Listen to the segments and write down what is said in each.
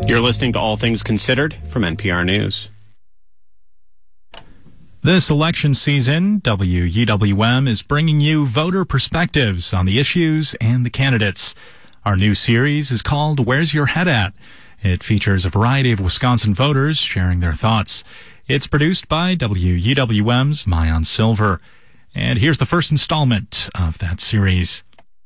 You're listening to All Things Considered from NPR News. This election season, WUWM is bringing you voter perspectives on the issues and the candidates. Our new series is called Where's Your Head At? It features a variety of Wisconsin voters sharing their thoughts. It's produced by WUWM's Mayan Silver. And here's the first installment of that series.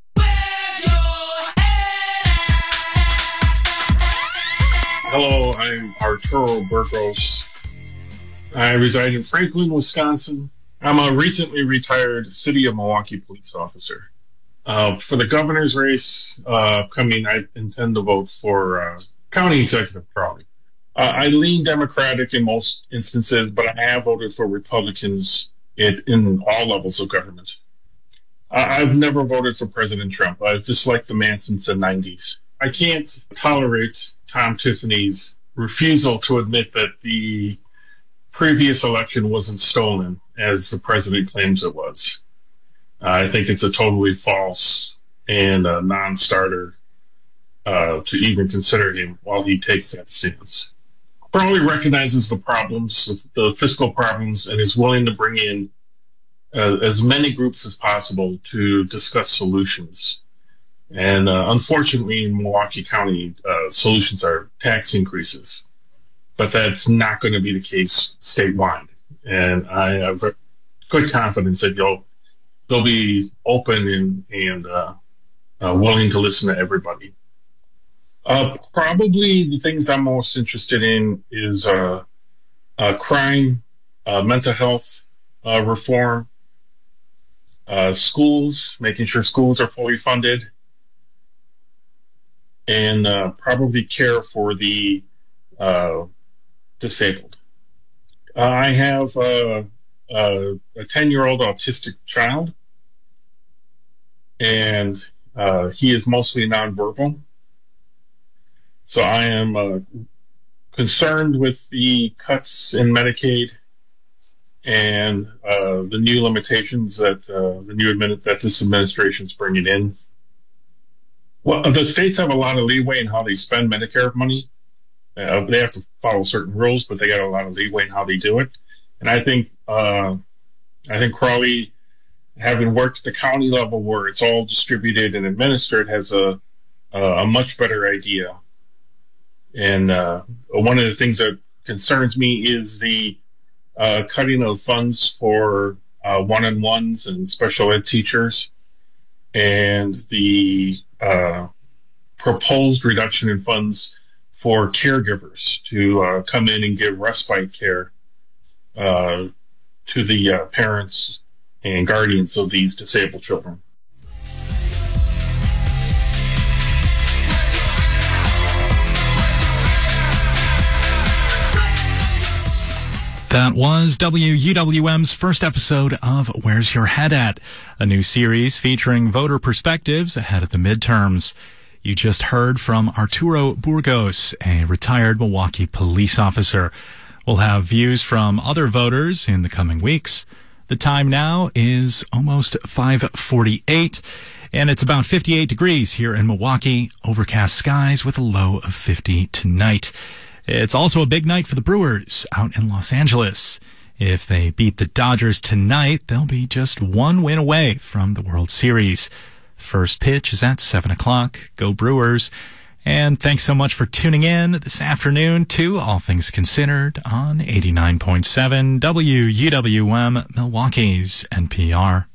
Hello, I'm Arturo Burgos. I reside in Franklin, Wisconsin. I'm a recently retired City of Milwaukee police officer. For the governor's race coming, I intend to vote for County Executive Crowley. I lean Democratic in most instances, but I have voted for Republicans in all levels of government. I've never voted for President Trump. I've disliked the man since the 90s. I can't tolerate Tom Tiffany's refusal to admit that the previous election wasn't stolen, as the president claims it was. I think it's a totally false and a non-starter to even consider him while he takes that stance. Crowley recognizes the problems, the fiscal problems, and is willing to bring in as many groups as possible to discuss solutions. And unfortunately, in Milwaukee County, solutions are tax increases. But that's not going to be the case statewide. And I have good confidence that they'll be open and willing to listen to everybody. Probably the things I'm most interested in is crime, mental health reform, schools, making sure schools are fully funded, and probably care for the disabled. I have a 10-year-old autistic child, and he is mostly nonverbal. So I am concerned with the cuts in Medicaid and the new limitations that that this administration is bringing in. Well, the states have a lot of leeway in how they spend Medicare money. They have to follow certain rules, but they got a lot of leeway in how they do it. And I think Crowley, having worked at the county level where it's all distributed and administered, has a much better idea. And one of the things that concerns me is the cutting of funds for one-on-ones and special ed teachers, and the proposed reduction in funds for caregivers to come in and give respite care to the parents and guardians of these disabled children. That was WUWM's first episode of Where's Your Head At?, a new series featuring voter perspectives ahead of the midterms. You just heard from Arturo Burgos, a retired Milwaukee police officer. We'll have views from other voters in the coming weeks. The time now is almost 5:48, and it's about 58 degrees here in Milwaukee. Overcast skies with a low of 50 tonight. It's also a big night for the Brewers out in Los Angeles. If they beat the Dodgers tonight, they'll be just one win away from the World Series. First pitch is at 7 o'clock. Go Brewers. And thanks so much for tuning in this afternoon to All Things Considered on 89.7 WUWM, Milwaukee's NPR.